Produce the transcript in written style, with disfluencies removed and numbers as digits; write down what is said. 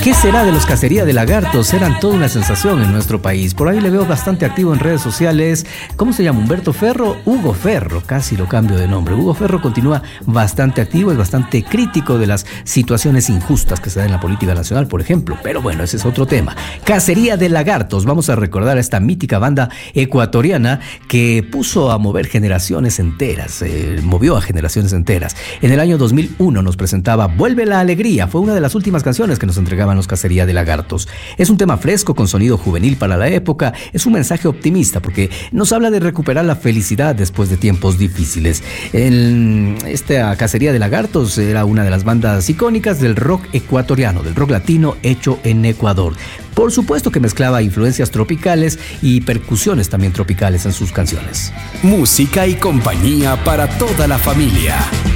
¿Qué será de los Cacería de Lagartos? Eran toda una sensación en nuestro país. Por ahí le veo bastante activo en redes sociales. ¿Cómo se llama? ¿Humberto Ferro? Hugo Ferro, casi lo cambio de nombre. Hugo Ferro continúa bastante activo, es bastante crítico de las situaciones injustas que se dan en la política nacional, por ejemplo. Pero bueno, ese es otro tema. Cacería de Lagartos. Vamos a recordar a esta mítica banda ecuatoriana que puso a mover generaciones enteras, movió a generaciones enteras. En el año 2001 nos presentaba Vuelve la Alegría. Fue una de las últimas canciones que nos entregaban los Cacería de Lagartos. Es un tema fresco con sonido juvenil para la época. Es un mensaje optimista porque nos habla de recuperar la felicidad después de tiempos difíciles. Esta Cacería de Lagartos era una de las bandas icónicas del rock ecuatoriano, del rock latino hecho en Ecuador. Por supuesto que mezclaba influencias tropicales y percusiones también tropicales en sus canciones. Música y compañía para toda la familia.